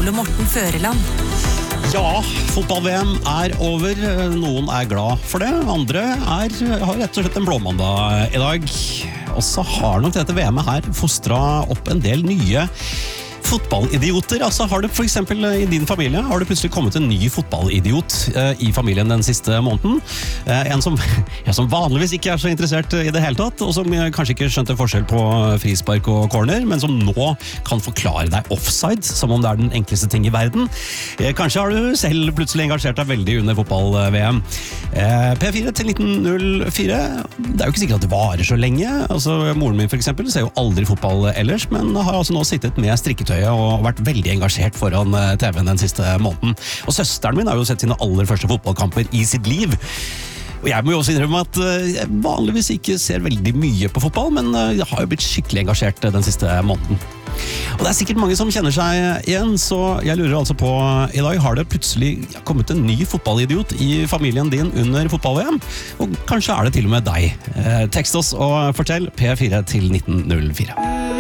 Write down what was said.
Ole Morten Føreland. Ja, fotball-VM over. Noen glad for det. Andre har rett og slett en blåmandag I dag. Og så har nok dette VM-et her fostret opp en del nye fotballidioter. Altså har det for eksempel I din familie har det plutselig kommet en ny fotballidiot I familien den siste måneden. En som vanligvis ikke så interessert I det hele tatt, og som kanskje ikke skjønte forskjell på frispark og corner, men som nå kan forklare deg offside, som om det den enkleste ting I verden. Kanskje har du selv plutselig engasjert deg veldig under fotball-VM. P4 til 1904. Det jo ikke sikkert at det varer så lenge. Altså, moren min for eksempel ser jo aldri fotball ellers, men har altså nå sittet med strikketøy og vært veldig engasjert foran TV-en den siste måneden. Og søsteren min har jo sett sine aller første fotballkamper I sitt liv. Og jeg må jo også innrømme at jeg vanligvis ikke ser veldig mye på fotball, men jeg har jo blitt skikkelig engasjert den siste måneden. Og det sikkert mange som kjenner seg igjen, så jeg lurer altså på, I dag har det plutselig kommet en ny fotballidiot I familien din under fotball-VM, og kanskje det til og med deg. Tekst oss og fortell P4 til 1904.